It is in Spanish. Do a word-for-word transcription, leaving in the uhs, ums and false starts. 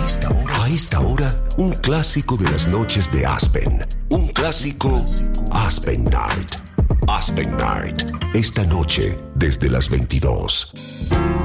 esta hora, a esta hora, un clásico de las noches de Aspen. Un clásico Aspen Night. Aspen Night. Esta noche desde las veintidós.